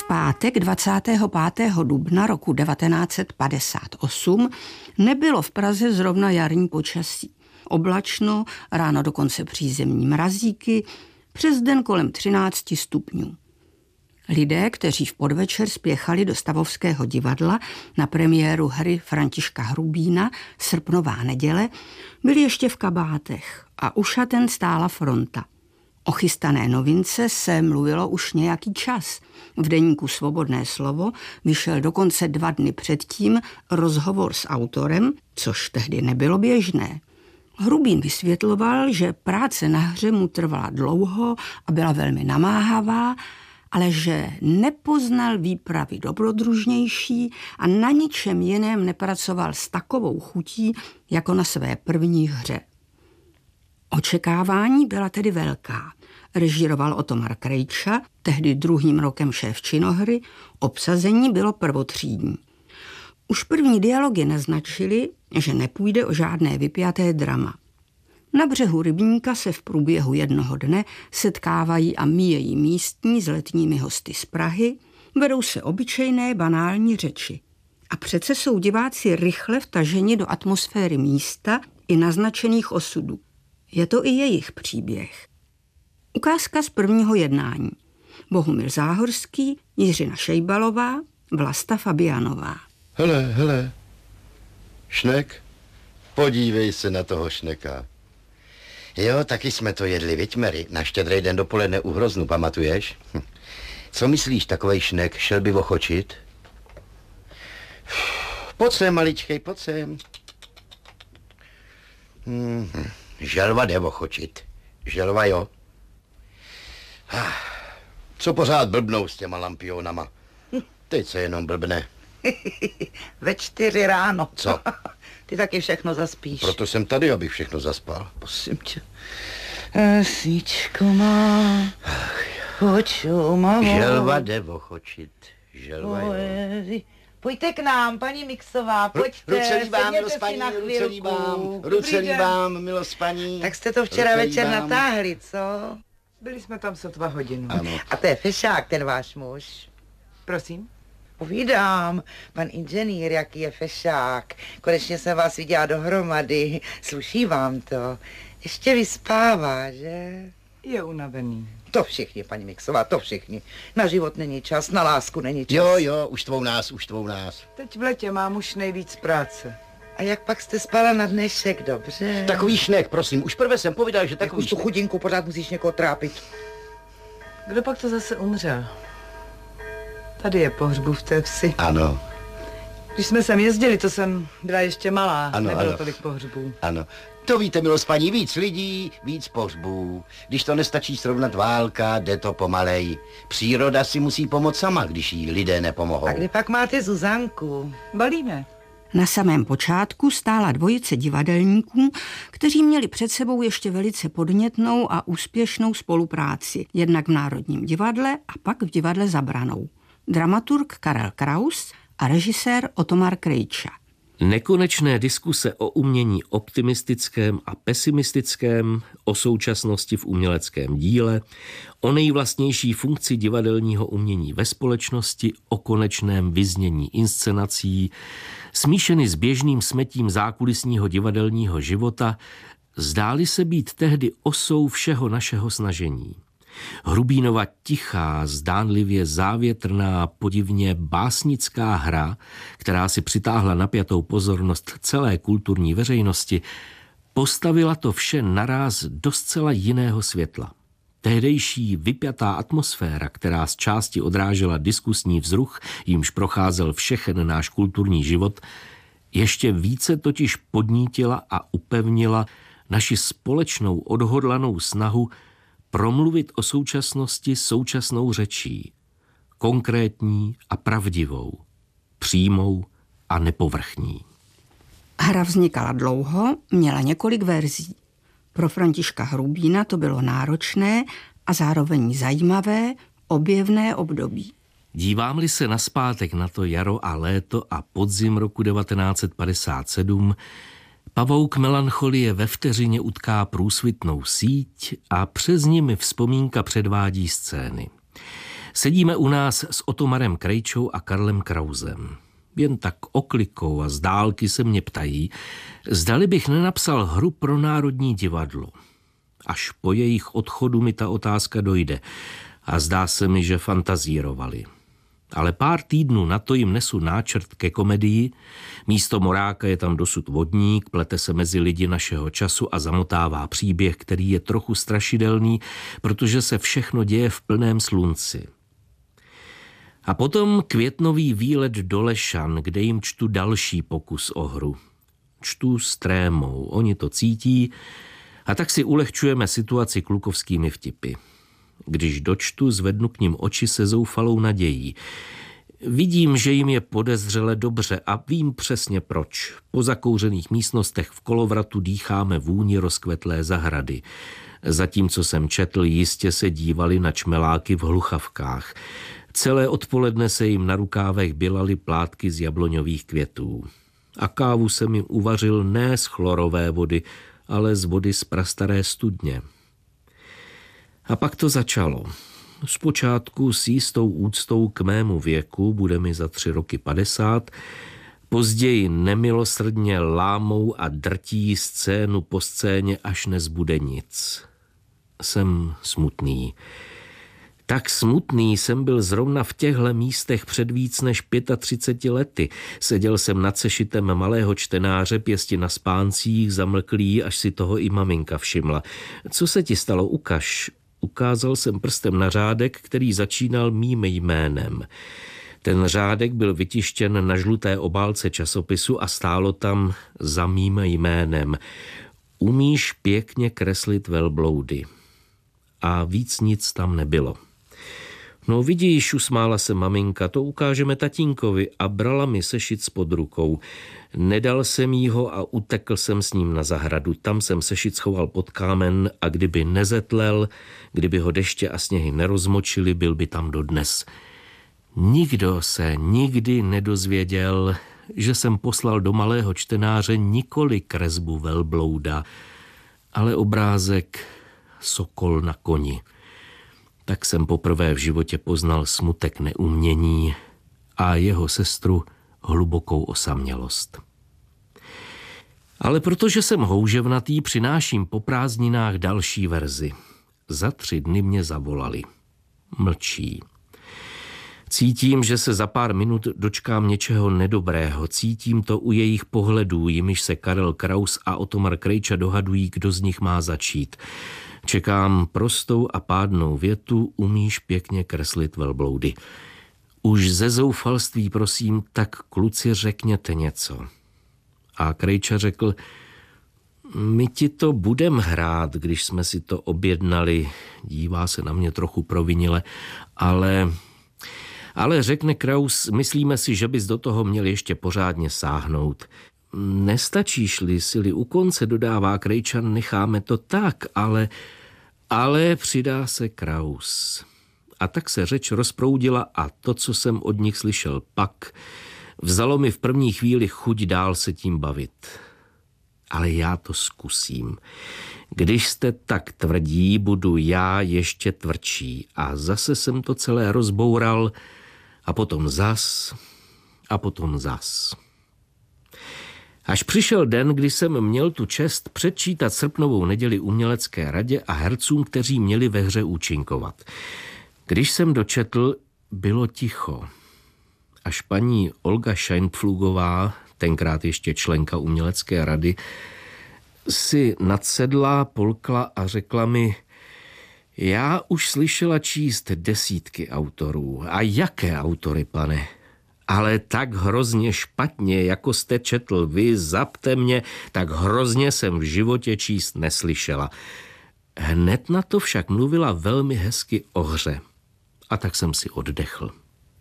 pátek 25. dubna roku 1958 nebylo v Praze zrovna jarní počasí. Oblačno, ráno dokonce přízemní mrazíky, přes den kolem 13 stupňů. Lidé, kteří v podvečer spěchali do Stavovského divadla na premiéru hry Františka Hrubína Srpnová neděle, byli ještě v kabátech a u šaten stála fronta. O chystané novince se mluvilo už nějaký čas. V deníku Svobodné slovo vyšel dokonce 2 dny předtím rozhovor s autorem, což tehdy nebylo běžné. Hrubín vysvětloval, že práce na hře mu trvala dlouho a byla velmi namáhavá, ale že nepoznal výpravy dobrodružnější a na ničem jiném nepracoval s takovou chutí, jako na své první hře. Očekávání byla tedy velká. Režíroval Otomar Krejča, tehdy 2. rokem šéf činohry, obsazení bylo prvotřídní. Už první dialogy naznačily, že nepůjde o žádné vypjaté drama. Na břehu rybníka se v průběhu jednoho dne setkávají a míjejí místní s letními hosty z Prahy, vedou se obyčejné banální řeči. A přece jsou diváci rychle vtaženi do atmosféry místa i naznačených osudů. Je to i jejich příběh. Ukázka z prvního jednání. Bohumil Záhorský, Jiřina Šejbalová, Vlasta Fabianová. Hele, Šnek, podívej se na toho Šneka. Jo, taky jsme to jedli, viď, Mary, na Štědrý den dopoledne u Hroznu, pamatuješ? Co myslíš, takovej Šnek šel by ochočit? Pojď sem, maličkej, pojď sem. Želva jde ochočit. Želva, jo. Co pořád blbnou s těma lampionama? Teď se jenom blbne. Ve 4 ráno. Co? Ty taky všechno zaspíš. Proto jsem tady, abych všechno zaspal. Prosím tě. Svíčko má, oču má. Želva jde ochočit. Želva, jo. Pojďte k nám, paní Mixová, pojďte. Ruce líbám, milost si paní, na ruce líbám, milost paní. Tak jste to včera večer natáhli, co? Byli jsme tam sotva hodinu. Ano. A to je fešák, ten váš muž. Prosím? Povídám, pan inženýr, jaký je fešák. Konečně jsem vás viděla dohromady. Sluší vám to. Ještě vyspává, že? Je unavený. To všichni, paní Mixová, to všichni. Na život není čas, na lásku není čas. Jo, už tvou nás. Teď v letě mám už nejvíc práce. A jak pak jste spala na dnešek, dobře? Takový Šnek, prosím, už prvé jsem povídal, že takový tu chudinku pořád musíš někoho trápit. Kdo pak to zase umřel? Tady je pohřbu v té vsi. Ano. Když jsme sem jezdili, to jsem byla ještě malá. Ano, nebylo ano. tolik pohřbů. Ano. To víte, milost paní, víc lidí, víc pohřbů. Když to nestačí srovnat válka, jde to pomalej. Příroda si musí pomoct sama, když jí lidé nepomohou. A kde pak máte Zuzanku? Balíme. Na samém počátku stála dvojice divadelníků, kteří měli před sebou ještě velice podnětnou a úspěšnou spolupráci, jednak v Národním divadle a pak v divadle Za branou. Dramaturg Karel Kraus a režisér Otomar Krejča. Nekonečné diskuse o umění optimistickém a pesimistickém, o současnosti v uměleckém díle, o nejvlastnější funkci divadelního umění ve společnosti, o konečném vyznění inscenací, smíšeny s běžným smetím zákulisního divadelního života, zdály se být tehdy osou všeho našeho snažení. Hrubínova tichá, zdánlivě závětrná, podivně básnická hra, která si přitáhla napjatou pozornost celé kulturní veřejnosti, postavila to vše naráz do zcela jiného světla. Tehdejší vypjatá atmosféra, která z části odrážela diskusní vzruch, jímž procházel všechen náš kulturní život, ještě více totiž podnítila a upevnila naši společnou odhodlanou snahu promluvit o současnosti současnou řečí, konkrétní a pravdivou, přímou a nepovrchní. Hra vznikala dlouho, měla několik verzí. Pro Františka Hrubína to bylo náročné a zároveň zajímavé, objevné období. Dívám-li se nazpátek na to jaro a léto a podzim roku 1957, pavouk melancholie ve vteřině utká průsvitnou síť a přes nimi vzpomínka předvádí scény. Sedíme u nás s Otomarem Krejčou a Karlem Krausem. Jen tak oklikou a z dálky se mě ptají, zdali bych nenapsal hru pro Národní divadlo. Až po jejich odchodu mi ta otázka dojde a zdá se mi, že fantazírovali. Ale pár týdnů na to jim nesu náčrt ke komedii. Místo Moráka je tam dosud vodník, plete se mezi lidi našeho času a zamotává příběh, který je trochu strašidelný, protože se všechno děje v plném slunci. A potom květnový výlet do Lešan, kde jim čtu další pokus o hru. Čtu s trémou, oni to cítí a tak si ulehčujeme situaci klukovskými vtipy. Když dočtu, zvednu k nim oči se zoufalou nadějí. Vidím, že jim je podezřele dobře a vím přesně proč. Po zakouřených místnostech v kolovratu dýcháme vůni rozkvetlé zahrady. Zatímco jsem četl, jistě se dívali na čmeláky v hluchavkách. Celé odpoledne se jim na rukávech bělaly plátky z jabloňových květů. A kávu jsem jim uvařil ne z chlorové vody, ale z vody z prastaré studně. A pak to začalo. Zpočátku s jistou úctou k mému věku, bude mi za 3 roky 50, později nemilosrdně lámou a drtí scénu po scéně, až nezbude nic. Jsem smutný. Tak smutný jsem byl zrovna v těchto místech před víc než 35 lety. Seděl jsem nad sešitem malého čtenáře, pěsti na spáncích, zamlklý, až si toho i maminka všimla. Co se ti stalo, ukaž. Ukázal jsem prstem na řádek, který začínal mým jménem. Ten řádek byl vytištěn na žluté obálce časopisu a stálo tam za mým jménem. Umíš pěkně kreslit velbloudy. A víc nic tam nebylo. No vidíš, usmála se maminka, to ukážeme tatínkovi a brala mi sešit spod rukou. Nedal jsem jí ho a utekl jsem s ním na zahradu. Tam jsem sešit schoval pod kámen a kdyby nezetlel, kdyby ho deště a sněhy nerozmočili, byl by tam dodnes. Nikdo se nikdy nedozvěděl, že jsem poslal do malého čtenáře nikoli kresbu velblouda, ale obrázek sokol na koni. Tak jsem poprvé v životě poznal smutek neumění a jeho sestru hlubokou osamělost. Ale protože jsem houževnatý, přináším po prázdninách další verzi. Za 3 dny mě zavolali. Mlčí. Cítím, že se za pár minut dočkám něčeho nedobrého. Cítím to u jejich pohledů, jimiž se Karel Kraus a Otomar Krejča dohadují, kdo z nich má začít. Čekám prostou a pádnou větu, umíš pěkně kreslit velbloudy. Už ze zoufalství, prosím, tak kluci řekněte něco. A Krejča řekl, my ti to budem hrát, když jsme si to objednali. Dívá se na mě trochu provinile, ale řekne Kraus, myslíme si, že bys do toho měl ještě pořádně sáhnout. Nestačíš-li, si-li u konce, dodává Krejča, necháme to tak, ale přidá se Kraus. A tak se řeč rozproudila a to, co jsem od nich slyšel pak, vzalo mi v první chvíli chuť dál se tím bavit. Ale já to zkusím. Když jste tak tvrdí, budu já ještě tvrdší. A zase jsem to celé rozboural a potom zas a potom zas. Až přišel den, kdy jsem měl tu čest předčítat srpnovou neděli umělecké radě a hercům, kteří měli ve hře účinkovat. Když jsem dočetl, bylo ticho. Až paní Olga Scheinpflugová, tenkrát ještě členka umělecké rady, si nadsedla, polkla a řekla mi, já už slyšela číst desítky autorů. A jaké autory, pane? Ale tak hrozně špatně, jako jste četl vy, zapte mě, tak hrozně jsem v životě číst neslyšela. Hned na to však mluvila velmi hezky o hře. A tak jsem si oddechl.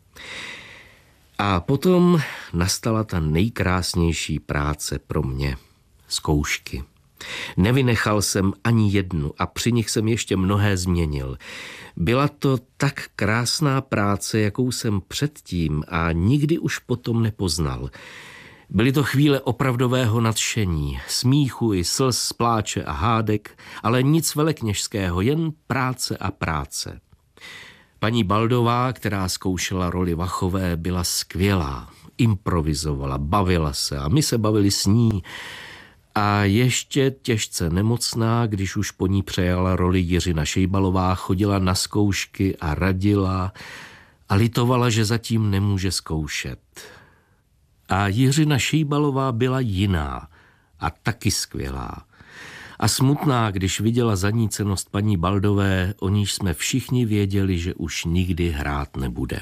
A potom nastala ta nejkrásnější práce pro mě. Zkoušky. Nevynechal jsem ani jednu a při nich jsem ještě mnohé změnil. Byla to tak krásná práce, jakou jsem předtím a nikdy už potom nepoznal. Byly to chvíle opravdového nadšení, smíchu i slz, pláče a hádek, ale nic velekněžského, jen práce a práce. Paní Baldová, která zkoušela roli Vachové, byla skvělá. Improvizovala, bavila se a my se bavili s ní. A ještě těžce nemocná, když už po ní přejala roli Jiřina Šejbalová, chodila na zkoušky a radila a litovala, že zatím nemůže zkoušet. A Jiřina Šejbalová byla jiná a taky skvělá. A smutná, když viděla zanícenost paní Baldové, o níž jsme všichni věděli, že už nikdy hrát nebude.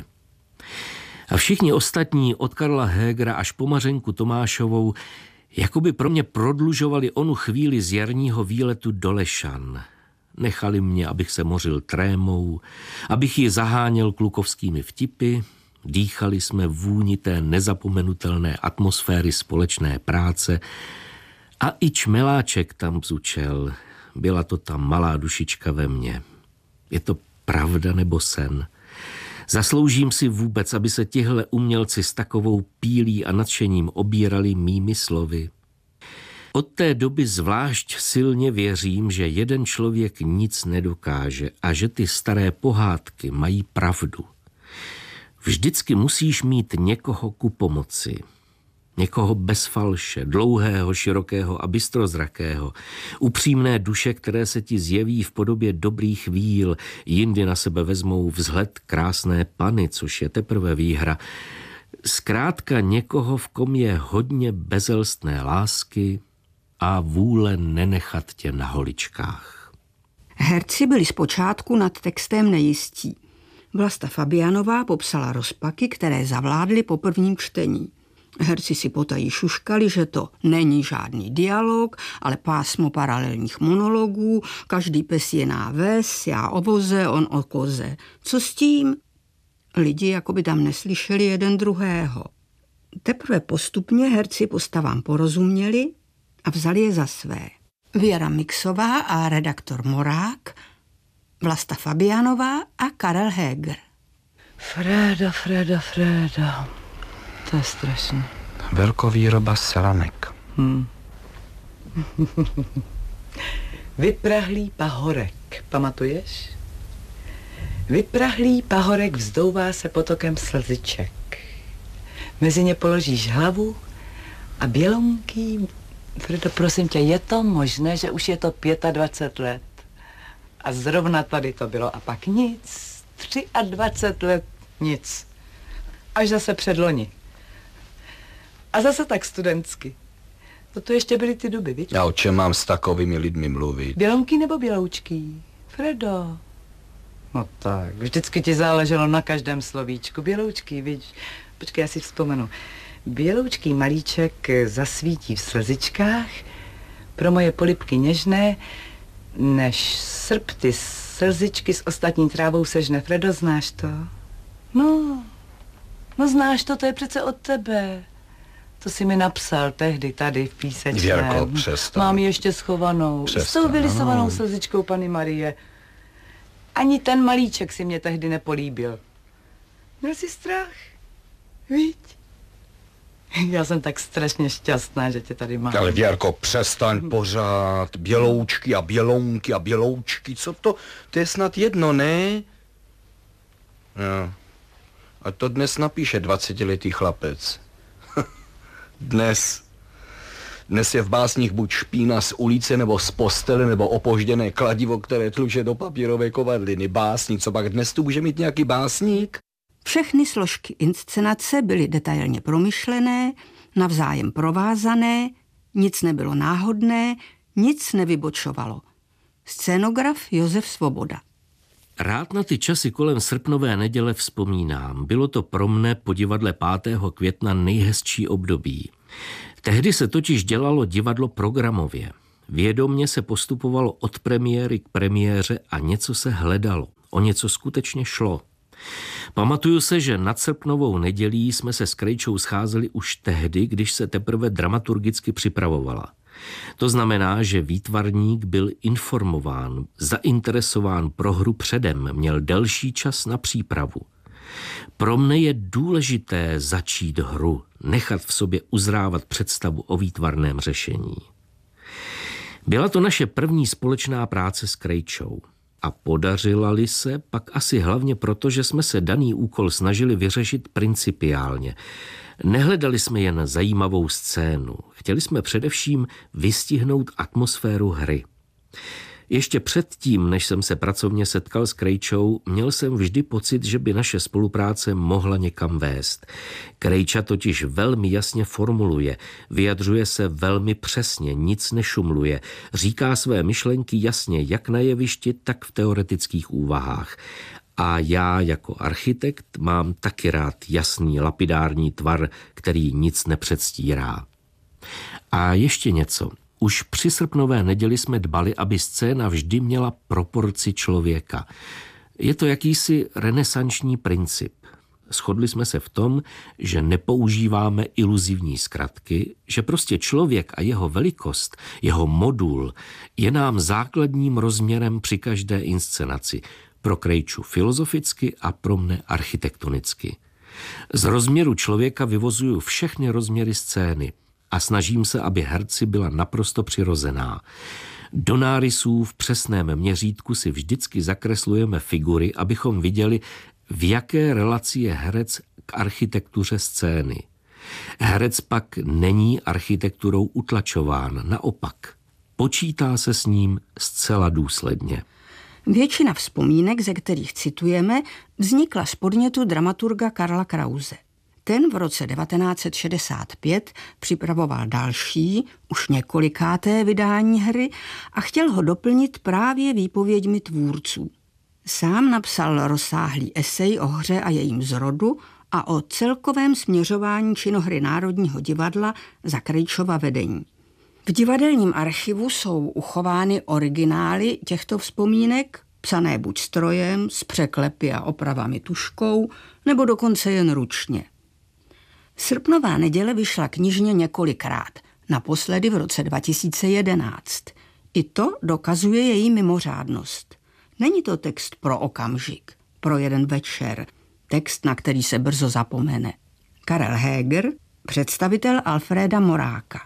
A všichni ostatní od Karla Hégera až po Mařenku Tomášovou jakoby pro mě prodlužovali onu chvíli z jarního výletu do Lešan. Nechali mě, abych se mořil trémou, abych ji zaháněl klukovskými vtipy, dýchali jsme vůni té nezapomenutelné atmosféry společné práce a i čmeláček tam bzučel. Byla to ta malá dušička ve mně. Je to pravda nebo sen? Zasloužím si vůbec, aby se tihle umělci s takovou pílí a nadšením obírali mými slovy? Od té doby zvlášť silně věřím, že jeden člověk nic nedokáže a že ty staré pohádky mají pravdu. Vždycky musíš mít někoho ku pomoci. Někoho bez falše, dlouhého, širokého a bystrozrakého, upřímné duše, které se ti zjeví v podobě dobrých chvíl, jindy na sebe vezmou vzhled krásné Panny, což je teprve výhra. Zkrátka někoho, v kom je hodně bezelstné lásky a vůle nenechat tě na holičkách. Herci byli zpočátku nad textem nejistí. Vlasta Fabianová popsala rozpaky, které zavládly po prvním čtení. Herci si potají šuškali, že to není žádný dialog, ale pásmo paralelních monologů, každý pes jiná ves, já o voze, on o koze. Co s tím? Lidi jakoby tam neslyšeli jeden druhého. Teprve postupně herci postavám porozuměli a vzali je za své. Věra Mixová a redaktor Morák, Vlasta Fabianová a Karel Héger. Freda. To je strašný. Velkovýroba selanek. Vyprahlý pahorek, pamatuješ? Vyprahlý pahorek vzdouvá se potokem slziček. Mezi ně položíš hlavu a bělonký... Fredo, prosím tě, je to možné, že už je to 25 let? A zrovna tady to bylo a pak nic. 23 let nic. Až zase předloni. A zase tak studentsky. To ještě byly ty doby, víš? A o čem mám s takovými lidmi mluvit? Bělonký nebo běloučký? Fredo. No tak, vždycky ti záleželo na každém slovíčku. Běloučký, víš? Počkej, já si vzpomenu. Běloučký malíček zasvítí v slzičkách, pro moje polibky něžné, než srp ty slzičky s ostatní trávou sežne. Fredo, znáš to? No znáš to je přece od tebe. To jsi mi napsal tehdy tady v písečném. Věrko, přestaň. Mám ji ještě schovanou. Přestaň, S tou vylisovanou slzičkou Panny Marie. Ani ten malíček si mě tehdy nepolíbil. Měl jsi strach? Víď? Já jsem tak strašně šťastná, že tě tady mám. Ale Věrko, přestaň pořád. Běloučky a bělounky a běloučky. Co to? To je snad jedno, ne? Jo. A to dnes napíše 20letý chlapec. Dnes je v básních buď špína z ulice, nebo z postele, nebo opožděné kladivo, které tluče do papírové kovadliny. Básník, co pak dnes tu může mít nějaký básník? Všechny složky inscenace byly detailně promyšlené, navzájem provázané, nic nebylo náhodné, nic nevybočovalo. Scénograf Josef Svoboda. Rád na ty časy kolem srpnové neděle vzpomínám. Bylo to pro mne po divadle 5. května nejhezčí období. Tehdy se totiž dělalo divadlo programově. Vědomně se postupovalo od premiéry k premiéře a něco se hledalo. O něco skutečně šlo. Pamatuju se, že nad srpnovou nedělí jsme se s Krejčou scházeli už tehdy, když se teprve dramaturgicky připravovala. To znamená, že výtvarník byl informován, zainteresován pro hru předem, měl delší čas na přípravu. Pro mne je důležité začít hru, nechat v sobě uzrávat představu o výtvarném řešení. Byla to naše první společná práce s Krejčou. A podařila-li se, pak asi hlavně proto, že jsme se daný úkol snažili vyřešit principiálně. Nehledali jsme jen zajímavou scénu. Chtěli jsme především vystihnout atmosféru hry. Ještě předtím, než jsem se pracovně setkal s Krejčou, měl jsem vždy pocit, že by naše spolupráce mohla někam vést. Krejča totiž velmi jasně formuluje, vyjadřuje se velmi přesně, nic nešumluje, říká své myšlenky jasně jak na jevišti, tak v teoretických úvahách. A já jako architekt mám taky rád jasný lapidární tvar, který nic nepředstírá. A ještě něco. Už při srpnové neděli jsme dbali, aby scéna vždy měla proporci člověka. Je to jakýsi renesanční princip. Shodli jsme se v tom, že nepoužíváme iluzivní zkratky, že prostě člověk a jeho velikost, jeho modul je nám základním rozměrem při každé inscenaci. Pro Krejču filozoficky a pro mne architektonicky. Z rozměru člověka vyvozuju všechny rozměry scény a snažím se, aby herci byla naprosto přirozená. Do nárysů v přesném měřítku si vždycky zakreslujeme figury, abychom viděli, v jaké relaci je herec k architektuře scény. Herec pak není architekturou utlačován, naopak. Počítá se s ním zcela důsledně. Většina vzpomínek, ze kterých citujeme, vznikla z podnětu dramaturga Karla Krause. Ten v roce 1965 připravoval další, už několikáté vydání hry a chtěl ho doplnit právě výpověďmi tvůrců. Sám napsal rozsáhlý esej o hře a jejím zrodu a o celkovém směřování činohry Národního divadla za Krejčova vedení. V divadelním archivu jsou uchovány originály těchto vzpomínek, psané buď strojem, s překlepy a opravami tužkou, nebo dokonce jen ručně. Srpnová neděle vyšla knižně několikrát, naposledy v roce 2011. I to dokazuje její mimořádnost. Není to text pro okamžik, pro jeden večer, text, na který se brzo zapomene. Karel Heger, představitel Alfréda Moráka.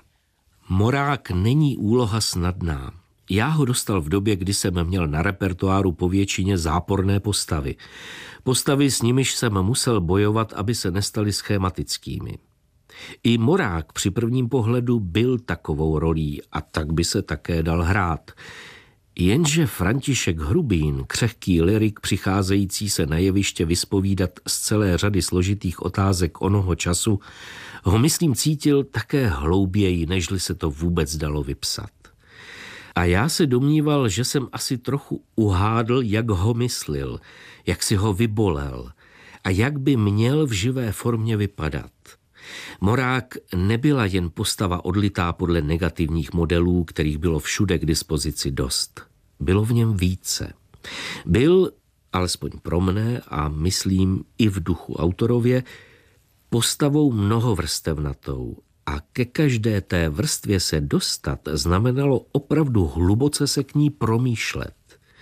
Morák není úloha snadná. Já ho dostal v době, kdy jsem měl na repertoáru povětšině záporné postavy. Postavy, s nimiž jsem musel bojovat, aby se nestaly schématickými. I Morák při prvním pohledu byl takovou rolí a tak by se také dal hrát. Jenže František Hrubín, křehký lyrik přicházející se na jeviště vyspovídat z celé řady složitých otázek onoho času, ho myslím cítil také hlouběji, nežli se to vůbec dalo vypsat. A já se domníval, že jsem asi trochu uhádl, jak ho myslil, jak si ho vybolel a jak by měl v živé formě vypadat. Morák nebyla jen postava odlitá podle negativních modelů, kterých bylo všude k dispozici dost. Bylo v něm více. Byl, alespoň pro mne a myslím i v duchu autorově, postavou mnohovrstevnatou a ke každé té vrstvě se dostat znamenalo opravdu hluboce se k ní promýšlet.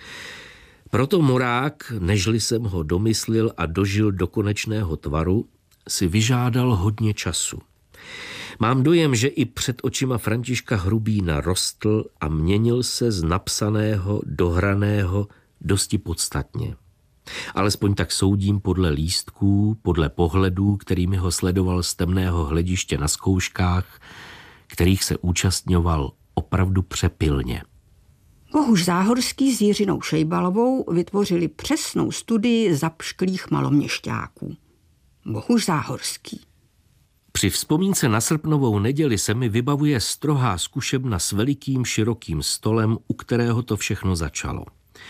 Proto Morák, nežli jsem ho domyslil a dožil do konečného tvaru, si vyžádal hodně času. Mám dojem, že i před očima Františka Hrubína rostl a měnil se z napsaného, dohraného dosti podstatně. Alespoň tak soudím podle lístků, podle pohledů, kterými ho sledoval z temného hlediště na zkouškách, kterých se účastňoval opravdu přepilně. Bohuž Záhorský s Jiřinou Šejbalovou vytvořili přesnou studii zapšklých maloměšťáků. Bohuž Záhorský. Při vzpomínce na srpnovou neděli se mi vybavuje strohá zkušebna s velikým širokým stolem, u kterého to všechno začalo.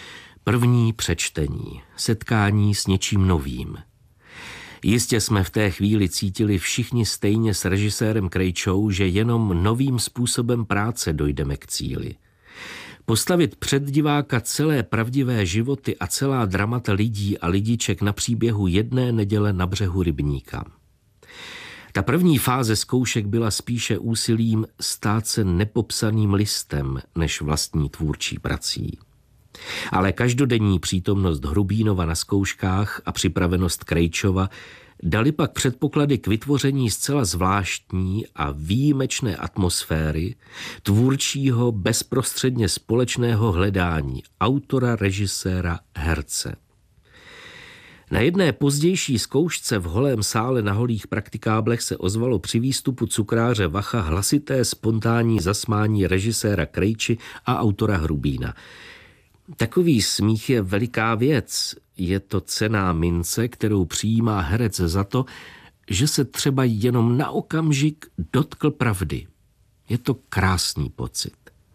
První přečtení, setkání s něčím novým. Jistě jsme v té chvíli cítili všichni stejně s režisérem Krejčou, že jenom novým způsobem práce dojdeme k cíli. Postavit před diváka celé pravdivé životy a celá dramata lidí a lidiček na příběhu jedné neděle na břehu rybníka. Ta první fáze zkoušek byla spíše úsilím stát se nepopsaným listem než vlastní tvůrčí prací. Ale každodenní přítomnost Hrubínova na zkouškách a připravenost Krejčova dali pak předpoklady k vytvoření zcela zvláštní a výjimečné atmosféry, tvůrčího bezprostředně společného hledání autora, režiséra, herce. Na jedné pozdější zkoušce v holém sále na holých praktikáblech se ozvalo při výstupu cukráře Vacha hlasité spontánní zasmání režiséra Krejči a autora Hrubína. Takový smích je veliká věc. Je to cenná mince, kterou přijímá herec za to, že se třeba jenom na okamžik dotkl pravdy. Je to krásný pocit.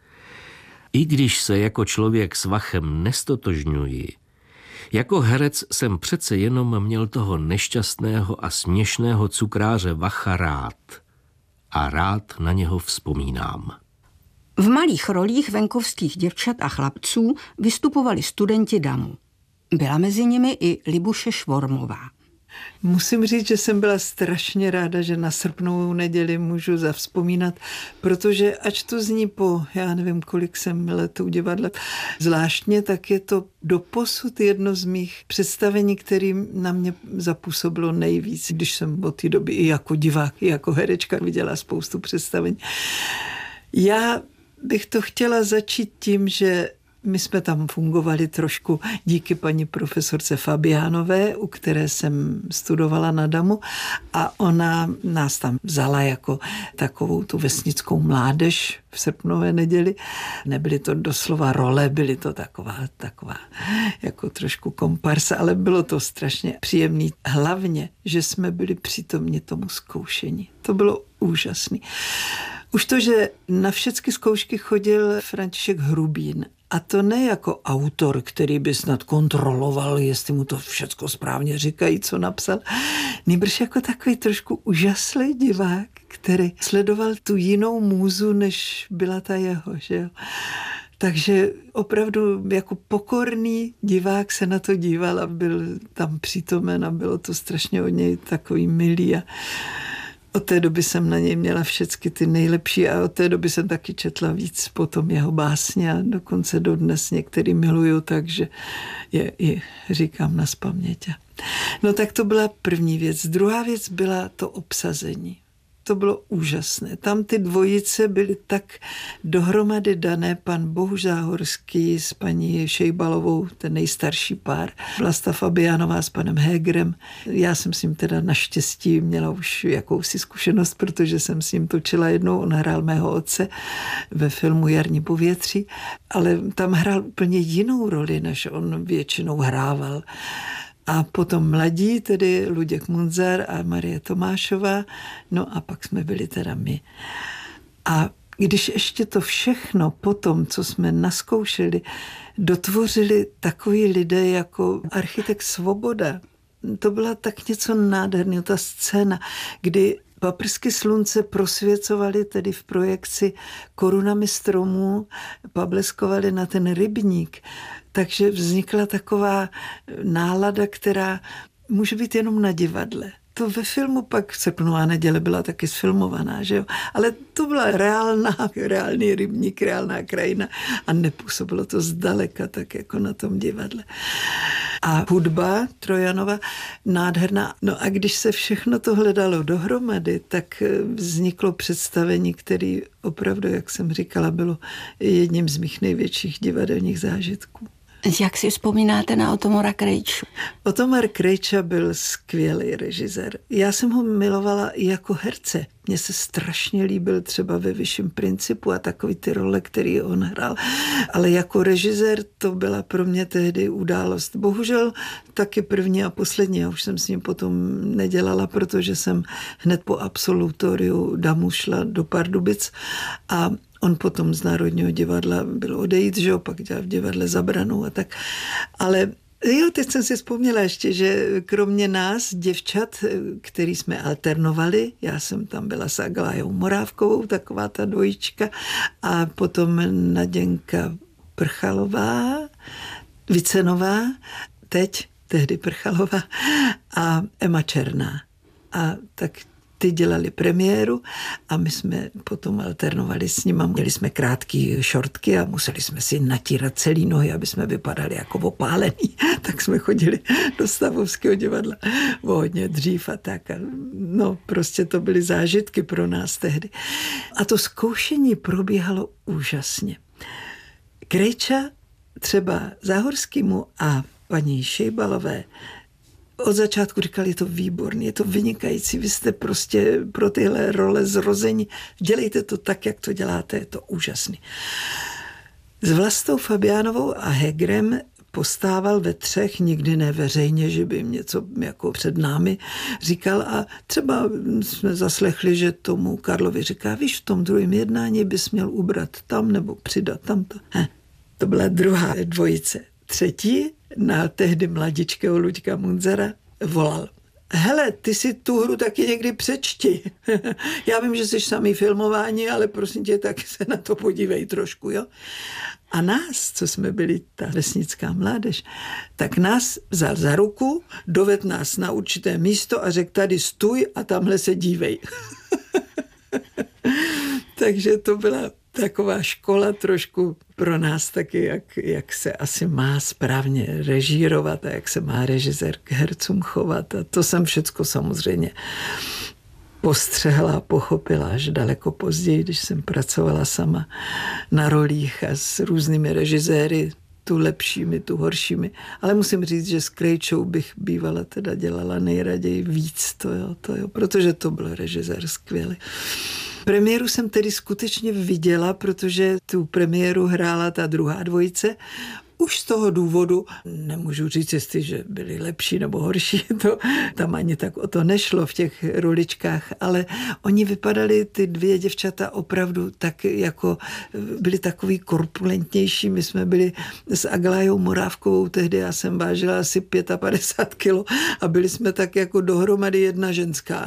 I když se jako člověk s Vachem nestotožňuji, jako herec jsem přece jenom měl toho nešťastného a směšného cukráře Vacha rád. A rád na něho vzpomínám. V malých rolích venkovských děvčat a chlapců vystupovali studenti Damu. Byla mezi nimi i Libuše Švormová. Musím říct, že jsem byla strašně ráda, že na srpnovou neděli můžu zavzpomínat, protože ač to zní po, já nevím, kolik jsem let u divadla, zvláštně, tak je to doposud jedno z mých představení, kterým na mě zapůsobilo nejvíc, když jsem od té doby i jako divák, i jako herečka viděla spoustu představení. Já bych to chtěla začít tím, že my jsme tam fungovali trošku díky paní profesorce Fabiánové, u které jsem studovala na Damu, a ona nás tam vzala jako takovou tu vesnickou mládež v srpnové neděli. Nebyly to doslova role, byly to taková jako trošku komparsa, ale bylo to strašně příjemné. Hlavně, že jsme byli přítomni tomu zkoušení. To bylo úžasné. Už to, že na všechny zkoušky chodil František Hrubín, a to ne jako autor, který by snad kontroloval, jestli mu to všecko správně říkají, co napsal, nýbrž jako takový trošku úžaslý divák, který sledoval tu jinou můzu, než byla ta jeho, že jo. Takže opravdu jako pokorný divák se na to díval a byl tam přítomen a bylo to strašně od něj takový milý. A od té doby jsem na něj měla všechny ty nejlepší a od té doby jsem taky četla víc potom jeho básně a dokonce dodnes některý miluju, takže je i říkám nazpaměť. No tak to byla první věc. Druhá věc byla to obsazení. To bylo úžasné. Tam ty dvojice byly tak dohromady dané, pan Bohuš Záhorský s paní Šejbalovou, ten nejstarší pár, Vlasta Fabiánová s panem Hegerem. Já jsem s ním teda naštěstí měla už jakousi zkušenost, protože jsem s ním točila jednou, on hrál mého otce ve filmu Jarní povětří, ale tam hrál úplně jinou roli, než on většinou hrával. A potom mladí, tedy Luděk Munzar a Marie Tomášová, no a pak jsme byli teda my. A když ještě to všechno potom, co jsme naskoušeli, dotvořili takový lidé jako architekt Svoboda, to byla tak něco nádherného, ta scéna, kdy paprsky slunce prosvěcovaly tedy v projekci korunami stromů, pableskovali na ten rybník. Takže vznikla taková nálada, která může být jenom na divadle. To ve filmu pak Srpnová neděle byla taky sfilmovaná, že jo? Ale to byla reálný rybník, reálná krajina a nepůsobilo to zdaleka tak jako na tom divadle. A hudba Trojanova nádherná. No a když se všechno to hledalo dohromady, tak vzniklo představení, které opravdu, jak jsem říkala, bylo jedním z mých největších divadelních zážitků. Jak si vzpomínáte na Otomora Krejču? Otomar Krejča byl skvělý režisér. Já jsem ho milovala i jako herce. Mně se strašně líbil třeba ve Vyšším principu a takový ty role, který on hrál. Ale jako režisér to byla pro mě tehdy událost. Bohužel taky první a poslední. Já už jsem s ním potom nedělala, protože jsem hned po absolutoriu Damu šla do Pardubic a on potom z Národního divadla byl odejít, že jo, pak dělal v divadle Zabranou a tak. Ale jo, teď jsem si vzpomněla ještě, že kromě nás, děvčat, který jsme alternovali, já jsem tam byla s Aglájou Morávkovou, taková ta dvojička, a potom Naděnka Prchalová, Vicenová, tehdy Prchalová a Emma Černá. A tak ty dělali premiéru a my jsme potom alternovali s nima. Měli jsme krátké šortky a museli jsme si natírat celý nohy, aby jsme vypadali jako opálení. Tak jsme chodili do Stavovského divadla hodně dřív a tak. No, prostě to byly zážitky pro nás tehdy. A to zkoušení probíhalo úžasně. Krejča třeba Záhorskému a paní Šejbalové od začátku říkali, je to výborný, je to vynikající, vy jste prostě pro tyhle role zrození, dělejte to tak, jak to děláte, je to úžasný. S Vlastou Fabiánovou a Hegrem postával ve třech, nikdy ne veřejně, že by jim něco jako před námi říkal a třeba jsme zaslechli, že tomu Karlovi říká, víš, v tom druhém jednání bys měl ubrat tam nebo přidat tamto. To byla druhá dvojice. Třetí, na tehdy mladičkého Luďka Munzara, volal. Hele, ty si tu hru taky někdy přečti. Já vím, že jsi samý filmování, ale prosím tě, taky se na to podívej trošku, jo. A nás, co jsme byli ta vesnická mládež, tak nás vzal za ruku, dovedl nás na určité místo a řekl, tady stůj a tamhle se dívej. Takže to byla taková škola trošku pro nás taky, jak se asi má správně režírovat a jak se má režisér k hercům chovat. A to jsem všecko samozřejmě postřehla a pochopila až daleko později, když jsem pracovala sama na rolích a s různými režiséry, tu lepšími, tu horšími. Ale musím říct, že s Krejčou bych bývala teda dělala nejraději víc, to jo, protože to byl režisér skvělý. Premiéru jsem tedy skutečně viděla, protože tu premiéru hrála ta druhá dvojice. Už z toho důvodu, nemůžu říct, jestli, že byli lepší nebo horší, to tam ani tak o to nešlo v těch roličkách, ale oni vypadali, ty dvě děvčata, opravdu tak jako byli takový korpulentnější. My jsme byli s Aglájou Morávkovou, tehdy já jsem vážila asi 55 kilo a byli jsme tak jako dohromady jedna ženská.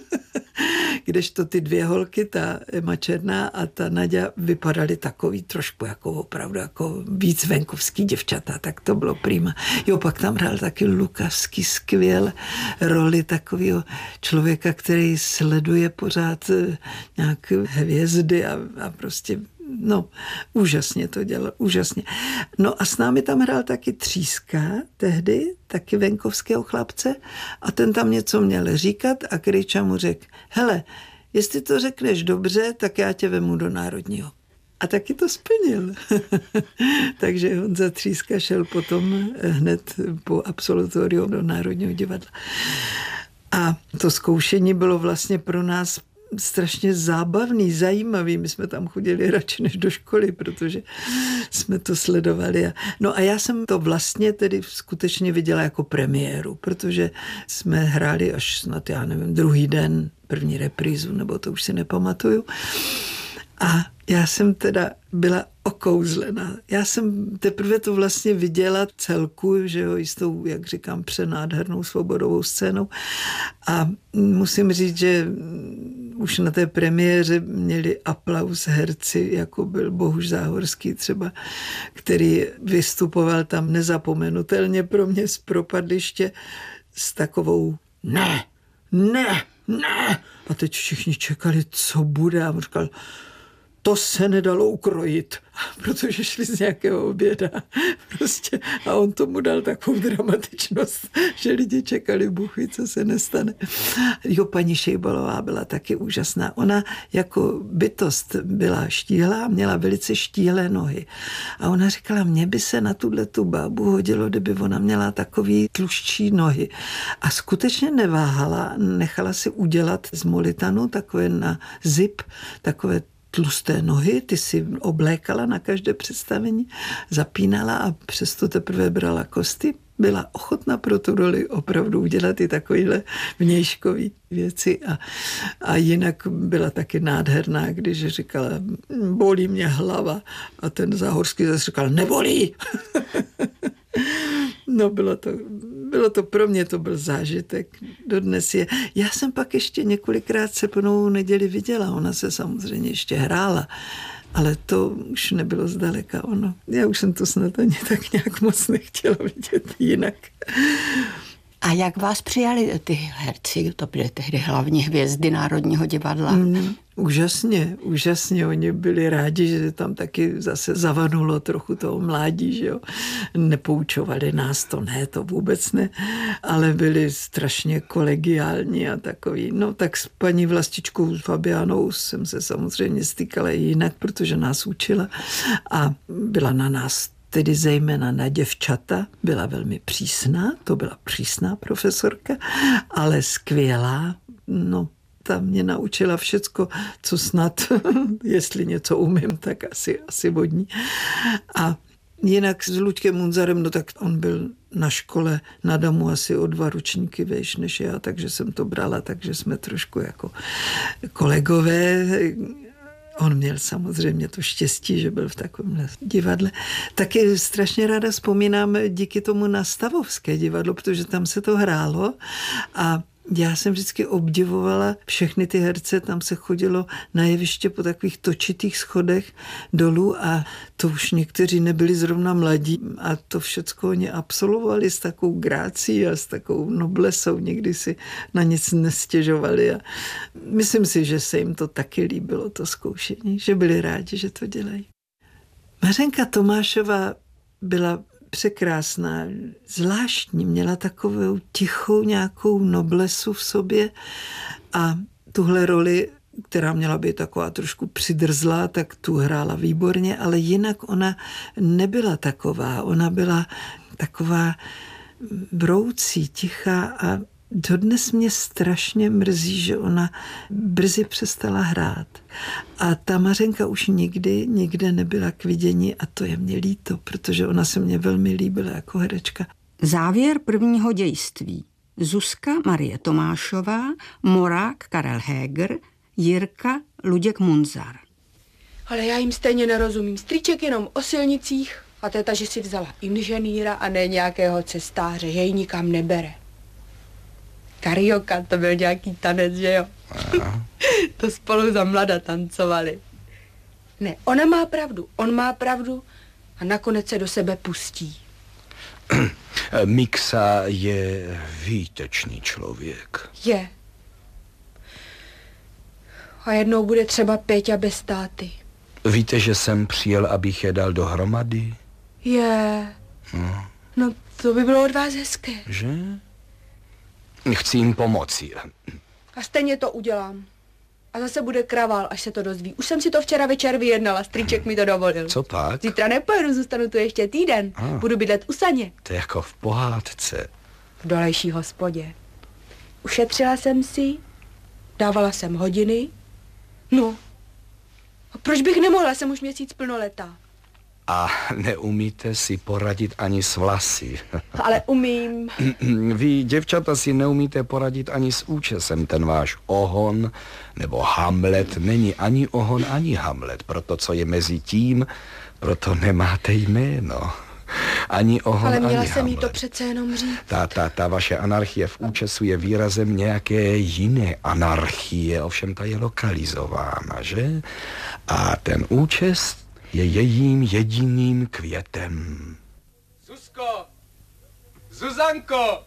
Kdežto ty dvě holky, ta Emma Černá a ta Naďa, vypadaly takový trošku jako opravdu jako víc venkovský děvčata, tak to bylo prima. Jo, pak tam hrál taky Lukavský skvěl roli takového člověka, který sleduje pořád nějak hvězdy a prostě no, úžasně to dělal, úžasně. No a s námi tam hrál taky Tříska tehdy, taky venkovského chlapce a ten tam něco měl říkat a Krejča mu řekl, hele, jestli to řekneš dobře, tak já tě vemu do Národního. A taky to splnil. Takže Honza Tříska šel potom hned po absolutoriu do Národního divadla. A to zkoušení bylo vlastně pro nás strašně zábavný, zajímavý. My jsme tam chodili radši než do školy, protože jsme to sledovali. No a já jsem to vlastně tedy skutečně viděla jako premiéru, protože jsme hráli až snad, já nevím, druhý den, první reprízu, nebo to už si nepamatuju. A já jsem teda byla okouzlená. Já jsem teprve to vlastně viděla celku, že jo, jistou, jak říkám, přenádhernou svobodovou scénou. A musím říct, že už na té premiéře měli aplaus herci, jako byl Bohuš Záhorský třeba, který vystupoval tam nezapomenutelně pro mě z Propadliště s takovou ne. A teď všichni čekali, co bude. A on říkal, to se nedalo ukrojit, protože šli z nějakého oběda. Prostě. A on tomu dal takovou dramatičnost, že lidi čekali, buchy, co se nestane. Jo, paní Šejbalová byla taky úžasná. Ona jako bytost byla štíhlá, měla velice štíhlé nohy. A ona říkala, mně by se na tu bábu hodilo, kdyby ona měla takový tluščí nohy. A skutečně neváhala, nechala si udělat z molitanu takové na zip, takové tlusté nohy, ty si oblékala na každé představení, zapínala a přesto teprve brala kosty. Byla ochotna pro tu roli opravdu udělat i takovýhle vnějškový věci a jinak byla taky nádherná, když říkala, bolí mě hlava a ten Záhorský zase říkal, nebolí. No bylo to pro mě, to byl zážitek. Dodnes je. Já jsem pak ještě několikrát Srpnovou neděli viděla, ona se samozřejmě ještě hrála, ale to už nebylo zdaleka ono. Já už jsem to snad ani tak nějak moc nechtěla vidět jinak. A jak vás přijali ty herci? To byly tehdy hlavní hvězdy Národního divadla. Úžasně. Oni byli rádi, že tam taky zase zavanulo trochu toho mládí, že jo. Nepoučovali nás, to vůbec ne, ale byli strašně kolegiální a takový. No tak s paní Vlastičkou Fabianou jsem se samozřejmě stykala jinak, protože nás učila a byla na nás tedy zejména na děvčata, byla velmi přísná, to byla přísná profesorka, ale skvělá, no ta mě naučila všecko, co snad, jestli něco umím, tak asi od ní. A jinak s Luďkem Munzarem, no tak on byl na škole na domu asi o 2 ročníky vejš než já, takže jsem to brala, takže jsme trošku jako kolegové. On měl samozřejmě to štěstí, že byl v takovém divadle. Taky strašně ráda vzpomínám díky tomu na Stavovské divadlo, protože tam se to hrálo a já jsem vždycky obdivovala všechny ty herce, tam se chodilo na jeviště po takových točitých schodech dolů a to už někteří nebyli zrovna mladí a to všecko oni absolvovali s takovou grácí a s takovou noblesou, nikdy si na nic nestěžovali a myslím si, že se jim to taky líbilo, to zkoušení, že byli rádi, že to dělají. Mařenka Tomášová byla překrásná, zvláštní, měla takovou tichou nějakou noblesu v sobě a tuhle roli, která měla být taková trošku přidrzlá, tak tu hrála výborně, ale jinak ona nebyla taková, ona byla taková broucí, tichá a dodnes mě strašně mrzí, že ona brzy přestala hrát. A ta Mařenka už nikde nebyla k vidění a to je mě líto, protože ona se mně velmi líbila jako herečka. Závěr prvního dějství. Zuzka Marie Tomášová, Morák Karel Héger, Jirka Luděk Munzar. Ale já jim stejně nerozumím. Strýček jenom o silnicích a teta, že si vzala inženýra a ne nějakého cestáře, že ji nikam nebere. Karioka, to byl nějaký tanec, že jo? To spolu za mlada tancovali. Ne, ona má pravdu, on má pravdu a nakonec se do sebe pustí. Mixa je výtečný člověk. Je. A jednou bude třeba Péťa bez táty. Víte, že jsem přijel, abych je dal dohromady? Je. No, to by bylo od vás hezké. Že? Chci jim pomoci. A stejně to udělám. A zase bude kravál, až se to dozví. Už jsem si to včera večer vyjednala, strýček mi to dovolil. Co pak? Zítra nepojedu, zůstanu tu ještě týden. Budu bydlet u Saně. To je jako v pohádce. V dolejší hospodě. Ušetřila jsem si, dávala jsem hodiny. No. A proč bych nemohla, jsem už měsíc plnoletá. A neumíte si poradit ani s vlasy. Ale umím. Vy, děvčata, si neumíte poradit ani s účesem. Ten váš ohon nebo Hamlet není ani ohon, ani Hamlet. Proto, co je mezi tím, proto nemáte jméno. Ani ohon, ani Hamlet. Ale měla jsem jí to přece jenom říct. Ta vaše anarchie v účesu je výrazem nějaké jiné anarchie, ovšem ta je lokalizována, že? A ten účes je jejím jediným květem. Zuzko! Zuzanko!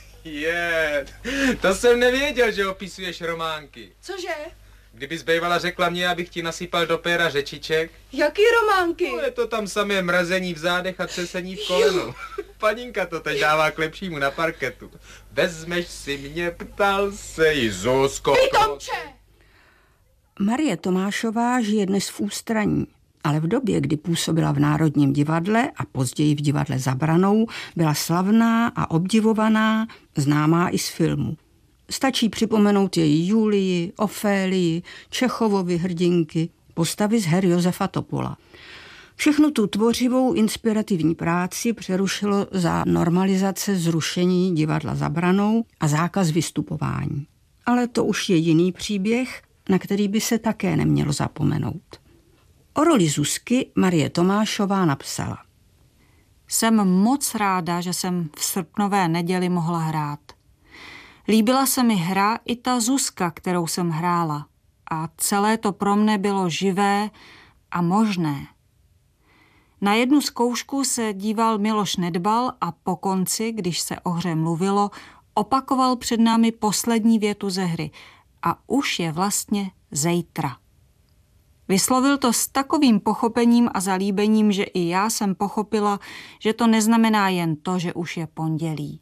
To jsem nevěděl, že opisuješ románky. Cože? Kdybys bývala řekla mě, abych ti nasypal do péra řečiček. Jaký románky? No, je to tam samé mrazení v zádech a třesení v kolenu. Paninka to teď dává k lepšímu na parketu. Vezmeš si mě, ptal se jí, Zuzko. Pitomče! Marie Tomášová žije dnes v Ústraní, ale v době, kdy působila v Národním divadle a později v divadle Za branou, byla slavná a obdivovaná, známá i z filmu. Stačí připomenout její Julii, Ofélii, Čechovovy hrdinky, postavy z her Josefa Topola. Všechnu tu tvořivou inspirativní práci přerušilo za normalizace zrušení divadla Za branou a zákaz vystupování. Ale to už je jiný příběh, na který by se také nemělo zapomenout. O roli Zuzky Marie Tomášová napsala. Jsem moc ráda, že jsem v srpnové neděli mohla hrát. Líbila se mi hra i ta Zuzka, kterou jsem hrála. A celé to pro mne bylo živé a možné. Na jednu zkoušku se díval Miloš Nedbal a po konci, když se o hře mluvilo, opakoval před námi poslední větu ze hry. A už je vlastně zejtra. Vyslovil to s takovým pochopením a zalíbením, že i já jsem pochopila, že to neznamená jen to, že už je pondělí.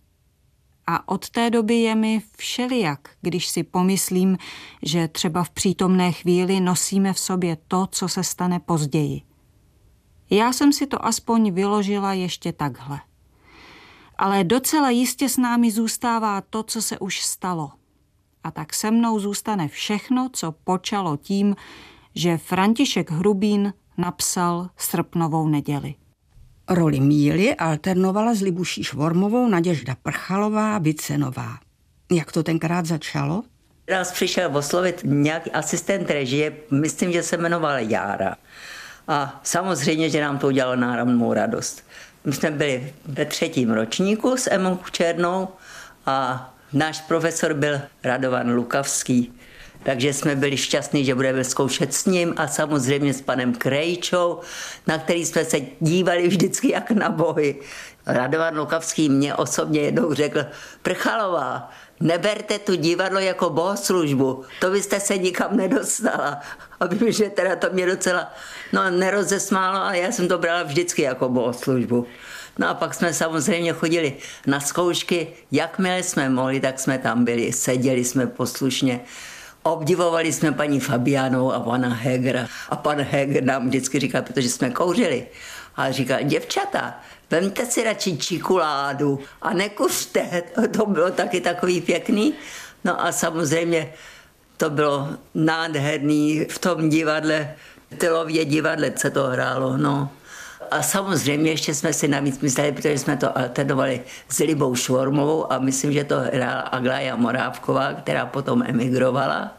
A od té doby je mi všelijak, když si pomyslím, že třeba v přítomné chvíli nosíme v sobě to, co se stane později. Já jsem si to aspoň vyložila ještě takhle. Ale docela jistě s námi zůstává to, co se už stalo. A tak se mnou zůstane všechno, co počalo tím, že František Hrubín napsal Srpnovou neděli. Roli Míly alternovala s Libuší Švormovou Naděžda Prchalová Vicenová. Jak to tenkrát začalo? Nás přišel oslovit nějaký asistent režie, myslím, že se jmenoval Jára. A samozřejmě, že nám to udělalo náramnou radost. My jsme byli ve 3. ročníku s Emou Černou a náš profesor byl Radovan Lukavský. Takže jsme byli šťastní, že budeme zkoušet s ním a samozřejmě s panem Krejčou, na který jsme se dívali vždycky jak na bohy. Radovan Lukavský mě osobně jednou řekl: Prchalová, neberte tu divadlo jako bohoslužbu, to byste se nikam nedostala. A vím, že teda to mě docela nerozesmálo, ale já jsem to brala vždycky jako bohoslužbu. No a pak jsme samozřejmě chodili na zkoušky, jakmile jsme mohli, tak jsme tam byli, seděli jsme poslušně. Obdivovali jsme paní Fabiánovou a pana Hegera. A pan Heger nám vždycky říkal, protože jsme kouřili, a říkal: děvčata, vemte si radši čikuládu a nekuřte. To bylo taky takový pěkný. No a samozřejmě to bylo nádherný v tom divadle, Tylově divadle se to hrálo, no. A samozřejmě ještě jsme si navíc mysleli, protože jsme to alternovali s Libou Švormovou a myslím, že to hrála Aglaja Morávková, která potom emigrovala.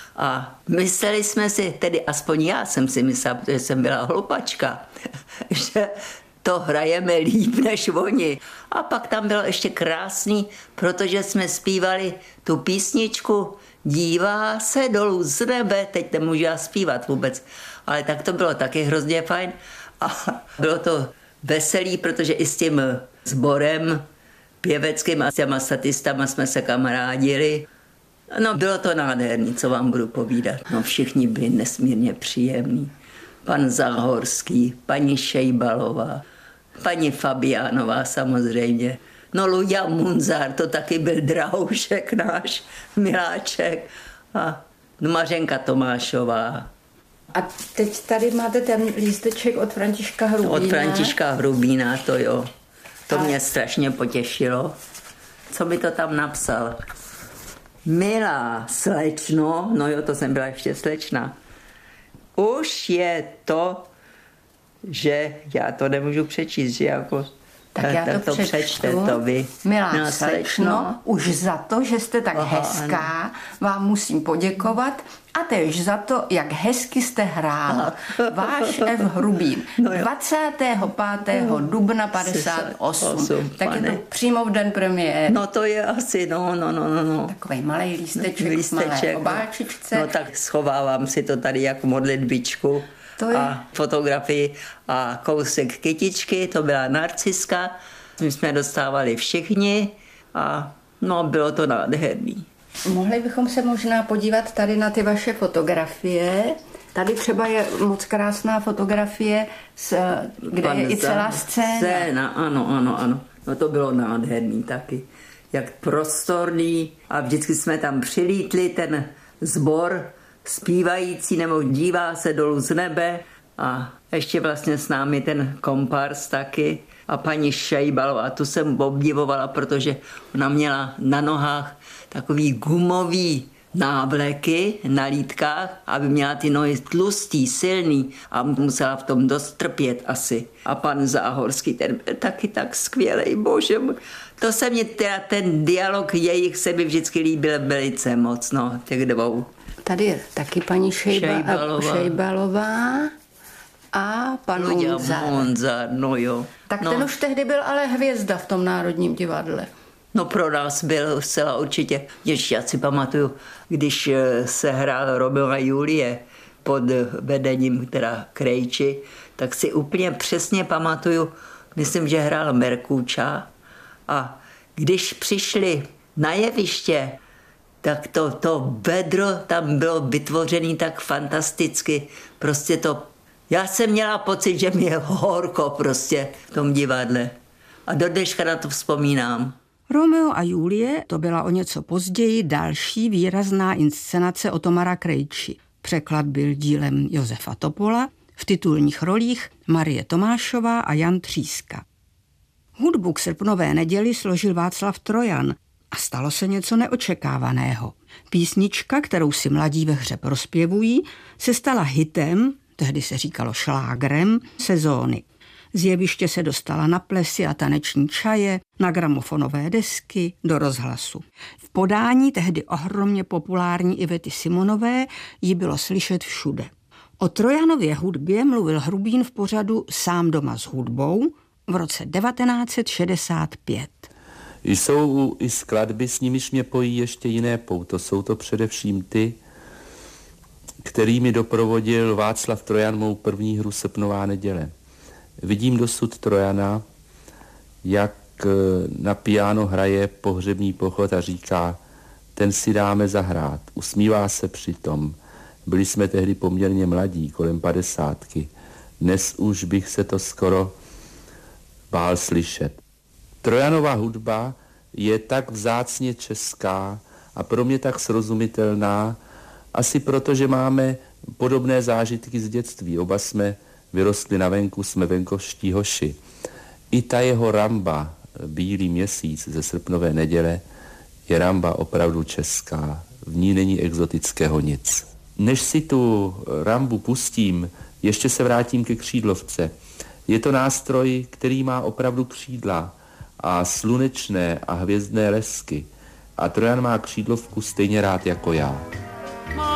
A mysleli jsme si, tedy aspoň já jsem si myslela, protože jsem byla hlupačka, že to hrajeme líp než oni. A pak tam bylo ještě krásný, protože jsme zpívali tu písničku Dívá se dolů z nebe, teď nemůžu já zpívat vůbec, ale tak to bylo taky hrozně fajn. A bylo to veselý, protože i s tím sborem pěveckým a s těma statistama jsme se kamarádili. No, bylo to nádherný, co vám budu povídat. No, všichni byli nesmírně příjemní. Pan Záhorský, paní Šejbalová, paní Fabiánová samozřejmě. No, Luďa Munzar, to taky byl drahoušek náš, miláček. A Mařenka Tomášová. A teď tady máte ten lísteček od Františka Hrubína. Od Františka Hrubína, to jo. To mě strašně potěšilo. Co by to tam napsal? Milá slečno, no jo, to jsem byla ještě slečna. Už je to, že já to nemůžu přečíst, že jako... Tak já to přečtu. To vy. Milá slečno, už za to, že jste tak hezká, ano, vám musím poděkovat a též za to, jak hezky jste hrála. Váš F. Hrubín. No 25. dubna 58. Tak je to přímo v den premiéry. No to je asi, no. Takovej malej lísteček malé obáčičce. No tak schovávám si to tady jako modlitbičku. A fotografii a kousek kytičky, to byla Narciska. My jsme dostávali všichni a no, bylo to nádherný. Mohli bychom se možná podívat tady na ty vaše fotografie. Tady třeba je moc krásná fotografie, kde je i celá scéna. Ano. No to bylo nádherný taky. Jak prostorný a vždycky jsme tam přilítli, ten sbor zpívající nebo dívá se dolů z nebe a ještě vlastně s námi ten kompars taky a paní Šejbalová, tu jsem obdivovala, protože ona měla na nohách takový gumový návleky na lítkách, aby měla ty nohy tlustý, silný a musela v tom dost trpět asi. A pan Záhorský, ten byl taky tak skvělej, bože. To se mě teda, ten dialog jejich se mi vždycky líbil velice moc, no, těch dvou. Tady je taky paní Šejbalová a pan Munzar. No jo. Tak ten už tehdy byl ale hvězda v tom Národním divadle. No pro nás byl zcela určitě. Ještě já si pamatuju, když se hrál Romeo a Julie pod vedením teda Krejči, tak si úplně přesně pamatuju, myslím, že hrál Merkúča a když přišli na jeviště, tak to bedro tam bylo vytvořené tak fantasticky. Prostě to, já jsem měla pocit, že mi je horko prostě v tom divadle. A do dneška na to vzpomínám. Romeo a Julie to byla o něco později další výrazná inscenace Otomara Krejči. Překlad byl dílem Josefa Topola, v titulních rolích Marie Tomášová a Jan Tříska. Hudbu k Srpnové neděli složil Václav Trojan a stalo se něco neočekávaného. Písnička, kterou si mladí ve hře prospěvují, se stala hitem, tehdy se říkalo šlágrem, sezóny. Z jeviště se dostala na plesy a taneční čaje, na gramofonové desky, do rozhlasu. V podání tehdy ohromně populární Ivety Simonové ji bylo slyšet všude. O Trojanově hudbě mluvil Hrubín v pořadu Sám doma s hudbou v roce 1965. Jsou i skladby, s nimiž mě pojí ještě jiné pouto. Jsou to především ty, kterými doprovodil Václav Trojan mou první hru Srpnová neděle. Vidím dosud Trojana, jak na piano hraje pohřební pochod a říká, ten si dáme zahrát. Usmívá se přitom. Byli jsme tehdy poměrně mladí, kolem 50. Dnes už bych se to skoro bál slyšet. Trojanova hudba je tak vzácně česká a pro mě tak srozumitelná, asi proto, že máme podobné zážitky z dětství. Oba jsme vyrostli na venku, jsme venkovští hoši. I ta jeho ramba, Bílý měsíc ze Srpnové neděle, je ramba opravdu česká. V ní není exotického nic. Než si tu rambu pustím, ještě se vrátím ke křídlovce. Je to nástroj, který má opravdu křídla a slunečné a hvězdné lesky. A Trojan má křídlovku stejně rád jako já.